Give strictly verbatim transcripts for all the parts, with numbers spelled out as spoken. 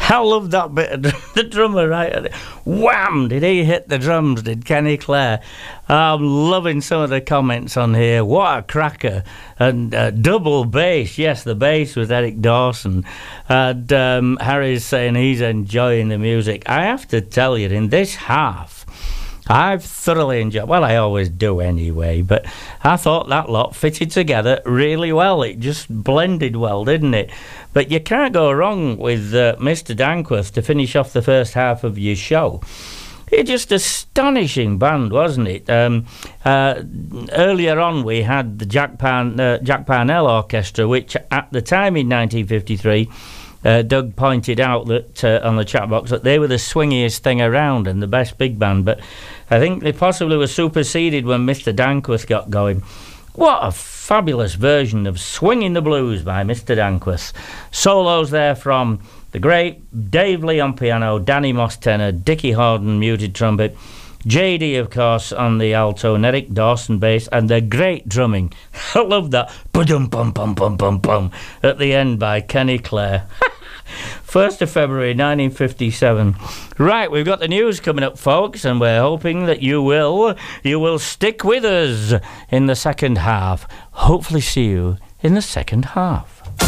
I love that bit of dr- the drummer, right? Wham! Did he hit the drums, did Kenny Clare? I'm loving some of the comments on here. What a cracker. And uh, double bass. Yes, the bass was Eric Dawson. And um, Harry's saying he's enjoying the music. I have to tell you, in this half, I've thoroughly enjoyed, well, I always do anyway, but I thought that lot fitted together really well. It just blended well, didn't it? But you can't go wrong with uh, Mister Dankworth to finish off the first half of your show. It's just astonishing band, wasn't it? Um, uh, earlier on, we had the Jack, Parn- uh, Jack Parnell Orchestra, which at the time in nineteen fifty-three, Uh, Doug pointed out that uh, on the chat box that they were the swingiest thing around and the best big band, but I think they possibly were superseded when Mister Dankworth got going. What a fabulous version of Swinging the Blues by Mister Dankworth. Solos there from the great Dave Lee on piano, Danny Moss tenor, Dickie Horden muted trumpet, J D, of course, on the alto, and Eric Dawson bass, and the great drumming. I love that. Ba-dum-bum-bum-bum-bum-bum at the end by Kenny Clare. first of February nineteen fifty-seven. Right, we've got the news coming up, folks, and we're hoping that you will, you will stick with us in the second half. Hopefully see you in the second half.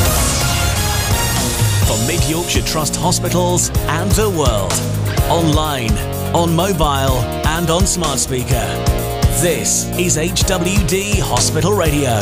For Mid Yorkshire Trust hospitals and the world. Online, on mobile and on smart speaker. This is H W D Hospital Radio.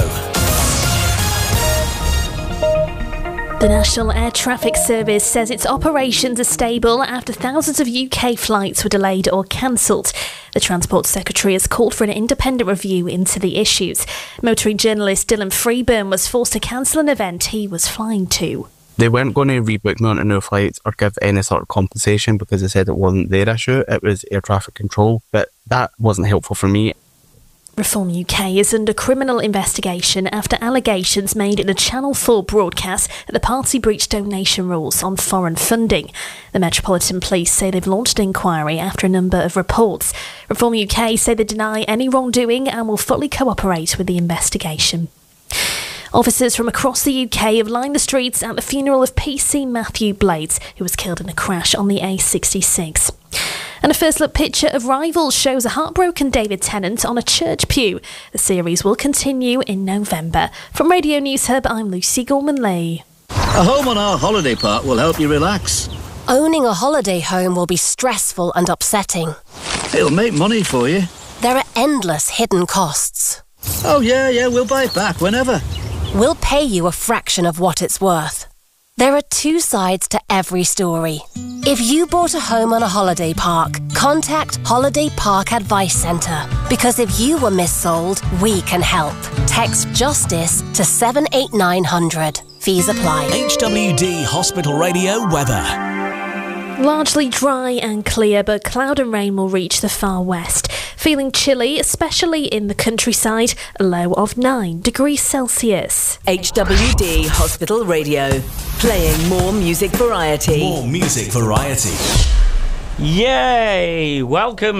The National Air Traffic Service says its operations are stable after thousands of U K flights were delayed or cancelled. The Transport Secretary has called for an independent review into the issues. Motoring journalist Dylan Freeburn was forced to cancel an event he was flying to. They weren't going to rebook me onto new flights or give any sort of compensation because they said it wasn't their issue, it was air traffic control, but that wasn't helpful for me. Reform U K is under criminal investigation after allegations made in a Channel four broadcast that the party breached donation rules on foreign funding. The Metropolitan Police say they've launched an inquiry after a number of reports. Reform U K say they deny any wrongdoing and will fully cooperate with the investigation. Officers from across the U K have lined the streets at the funeral of P C Matthew Blades, who was killed in a crash on the A sixty-six. And a first-look picture of Rivals shows a heartbroken David Tennant on a church pew. The series will continue in November. From Radio News Hub, I'm Lucy Gorman-Lee. A home on our holiday park will help you relax. Owning a holiday home will be stressful and upsetting. It'll make money for you. There are endless hidden costs. Oh, yeah, yeah, we'll buy it back whenever. We'll pay you a fraction of what it's worth. There are two sides to every story. If you bought a home on a holiday park, contact Holiday Park Advice Centre. Because if you were missold, we can help. Text JUSTICE to seven eight nine hundred. Fees apply. H W D Hospital Radio weather. Largely dry and clear, but cloud and rain will reach the far west. Feeling chilly, especially in the countryside, a low of nine degrees Celsius. H W D Hospital Radio, playing more music variety. More music variety. Yay! Welcome